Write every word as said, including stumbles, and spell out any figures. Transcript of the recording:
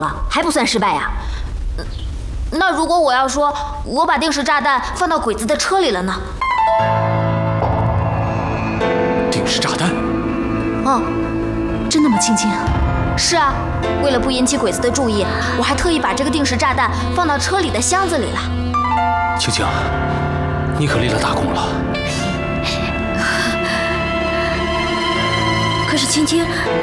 了，还不算失败呀？那如果我要说我把定时炸弹放到鬼子的车里了呢？ 定时炸弹？ 嗯， 真那么轻轻？ 是啊，为了不引起鬼子的注意，我还特意把这个定时炸弹放到车里的箱子里了。 青青，你可立了大功了。 可是青青。